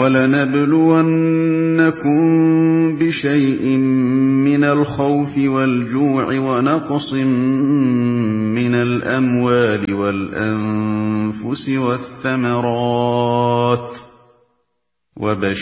وَلَنَبْلُوَنَّكُم بِشَيْءٍ مِّنَ الْخَوْفِ وَالْجُوعِ وَنَقْصٍ مِّنَ الْأَمْوَالِ وَالْأَنفُسِ وَالثَّمَرَاتِ